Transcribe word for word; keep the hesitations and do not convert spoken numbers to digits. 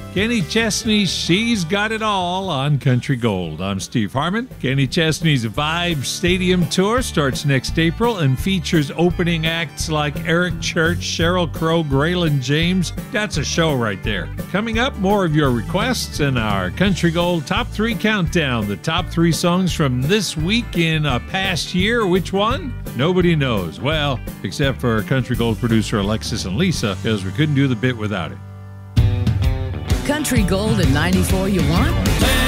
Kenny Chesney's She's Got It All on Country Gold. I'm Steve Harmon. Kenny Chesney's Vibe Stadium Tour starts next April and features opening acts like Eric Church, Sheryl Crow, Graylin James. That's a show right there. Coming up, more of your requests and our Country Gold Top three Countdown. The top three songs from this week in a past year. Which one? Nobody knows. Well, except for Country Gold producer Alexis and Lisa, because we couldn't do the bit without it. Country Gold at ninety-four you want?